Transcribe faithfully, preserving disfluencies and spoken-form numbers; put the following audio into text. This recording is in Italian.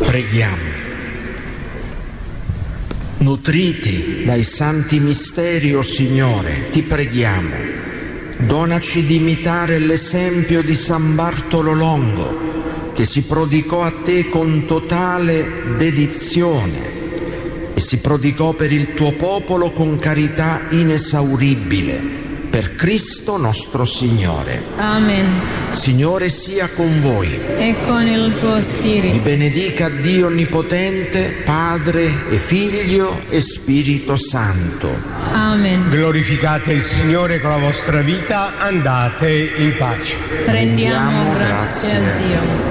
Preghiamo. Nutriti dai santi misteri, o Signore, ti preghiamo, donaci di imitare l'esempio di San Bartolo Longo, che si prodigò a te con totale dedizione e si prodigò per il tuo popolo con carità inesauribile. Per Cristo nostro Signore. Amen. Signore sia con voi. E con il tuo spirito. Vi benedica Dio Onnipotente, Padre e Figlio e Spirito Santo. Amen. Glorificate il Signore con la vostra vita, andate in pace. Rendiamo grazie a Dio.